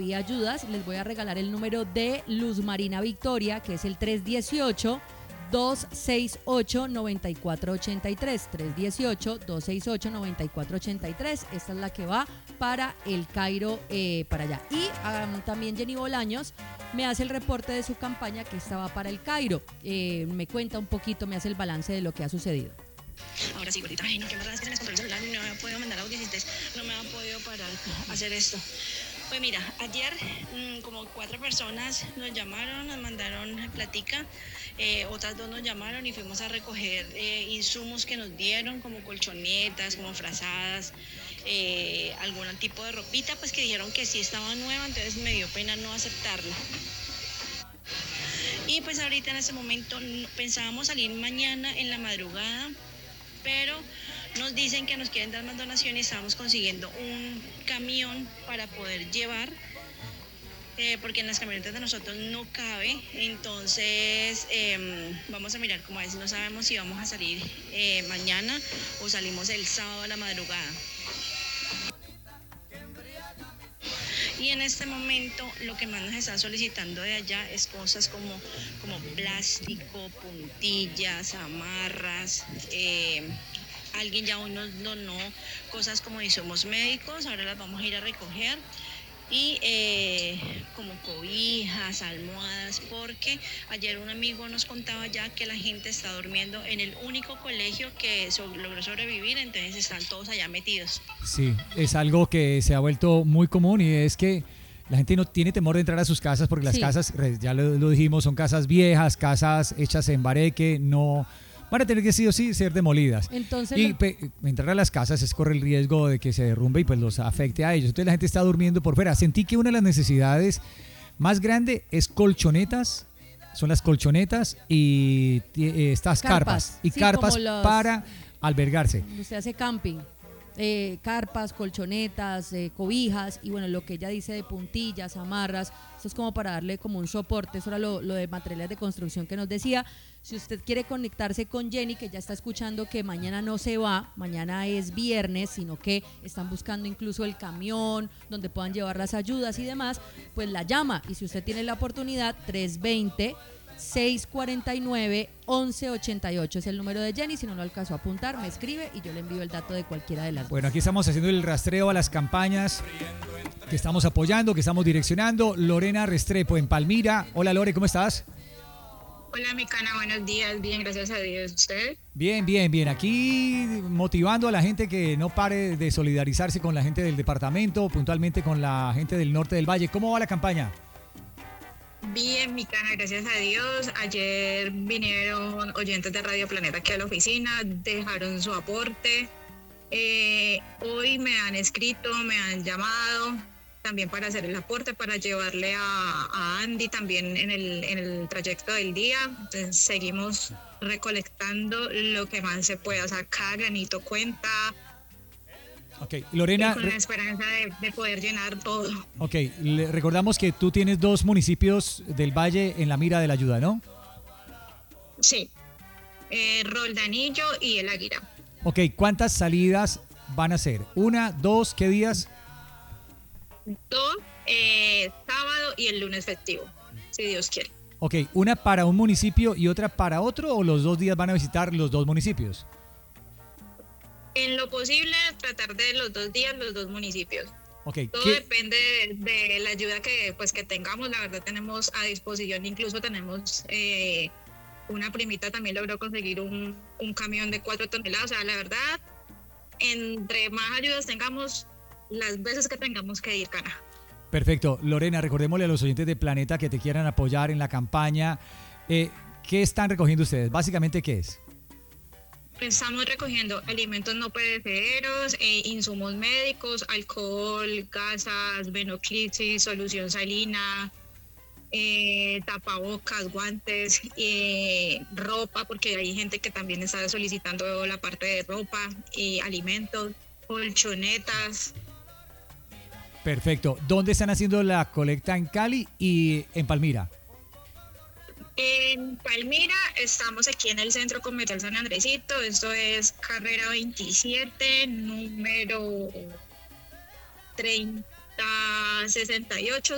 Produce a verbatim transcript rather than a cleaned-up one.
pedí ayudas, les voy a regalar el número de Luz Marina Victoria, que es el tres uno ocho, dos seis ocho, nueve cuatro ocho tres, tres uno ocho, dos seis ocho, nueve cuatro ocho tres. Esta es la que va para el Cairo, eh, para allá. Y um, también Jenny Bolaños me hace el reporte de su campaña, que esta va para el Cairo. Eh, me cuenta un poquito, me hace el balance de lo que ha sucedido. Ahora sí, gordita, ay no, qué verdad es que se me descontroló el celular y no me ha podido mandar audios, no me ha podido parar a hacer esto. Pues mira, ayer mmm, como cuatro personas nos llamaron, nos mandaron platica, eh, otras dos nos llamaron y fuimos a recoger eh, insumos que nos dieron, como colchonetas, como frazadas, eh, algún tipo de ropita, pues que dijeron que sí estaba nueva, entonces me dio pena no aceptarla. Y pues ahorita en este momento pensábamos salir mañana en la madrugada, pero nos dicen que nos quieren dar más donaciones y estamos consiguiendo un camión para poder llevar, eh, porque en las camionetas de nosotros no cabe, entonces eh, vamos a mirar cómo es, no sabemos si vamos a salir eh, mañana o salimos el sábado a la madrugada. Y en este momento lo que más nos están solicitando de allá es cosas como, como plástico, puntillas, amarras, eh, alguien ya hoy nos donó cosas como insumos médicos, ahora las vamos a ir a recoger, y eh, como cobijas, almohadas, porque ayer un amigo nos contaba ya que la gente está durmiendo en el único colegio que so- logró sobrevivir, entonces están todos allá metidos. Sí, es algo que se ha vuelto muy común y es que la gente no tiene temor de entrar a sus casas porque las Sí. casas, ya lo, lo dijimos, son casas viejas, casas hechas en bareque, no van a tener que sí o sí ser demolidas. Entonces, Y lo- pe- entrar a las casas es corre el riesgo de que se derrumbe y pues los afecte a ellos. Entonces la gente está durmiendo por fuera. Sentí que una de las necesidades más grande es colchonetas, son las colchonetas y eh, estas carpas, Carpas, y sí, carpas como los- para albergarse. usted hace camping, eh, carpas, colchonetas, eh, cobijas, y bueno, lo que ella dice de puntillas, amarras, eso es como para darle como un soporte. Eso era lo, lo de materiales de construcción que nos decía. Si usted quiere conectarse con Jenny, que ya está escuchando que mañana no se va, mañana es viernes, sino que están buscando incluso el camión donde puedan llevar las ayudas y demás, pues la llama. Y si usted tiene la oportunidad, tres dos cero, seis cuatro nueve, once ochenta y ocho es el número de Jenny. Si no lo alcanzó a apuntar, me escribe y yo le envío el dato de cualquiera de las dos. Bueno, aquí estamos haciendo el rastreo a las campañas que estamos apoyando, que estamos direccionando. Lorena Restrepo en Palmira. Hola Lore, ¿cómo estás? Hola, mi cana, buenos días. Bien, gracias a Dios. ¿Usted? Bien, bien, bien. Aquí motivando a la gente que no pare de solidarizarse con la gente del departamento, puntualmente con la gente del norte del valle. ¿Cómo va la campaña? Bien, mi cana, gracias a Dios. Ayer vinieron oyentes de Radio Planeta aquí a la oficina, dejaron su aporte. Eh, hoy me han escrito, me han llamado también para hacer el aporte, para llevarle a, a Andy también en el, en el trayecto del día. Entonces, seguimos recolectando lo que más se pueda, o sea, cada granito cuenta, Ok, y Lorena, con re- la esperanza de, de poder llenar todo. ok, le recordamos que tú tienes dos municipios del valle en la mira de la ayuda, ¿no? Sí, eh, Roldanillo y El Águila. Ok, ¿cuántas salidas van a ser? ¿Una, dos, qué días? Dos, eh, sábado y el lunes festivo, si Dios quiere. Ok, ¿una para un municipio y otra para otro o los dos días van a visitar los dos municipios? En lo posible, tratar de los dos días, los dos municipios. Ok, Todo ¿qué- depende de, de la ayuda que, pues, que tengamos. La verdad, tenemos a disposición, incluso tenemos eh, una primita también logró conseguir un, un camión de cuatro toneladas. O sea, la verdad, entre más ayudas tengamos, las veces que tengamos que ir, cana. Perfecto. Lorena, recordémosle a los oyentes de Planeta que te quieran apoyar en la campaña. Eh, ¿Qué están recogiendo ustedes? Básicamente, ¿qué es? Estamos recogiendo alimentos no perecederos, eh, insumos médicos, alcohol, gasas, venoclisis, solución salina, eh, tapabocas, guantes, eh, ropa, porque hay gente que también está solicitando la parte de ropa, eh, alimentos, colchonetas. Perfecto. ¿Dónde están haciendo la colecta en Cali y en Palmira? En Palmira estamos aquí en el Centro Comercial San Andresito, esto es carrera veintisiete, número treinta sesenta y ocho.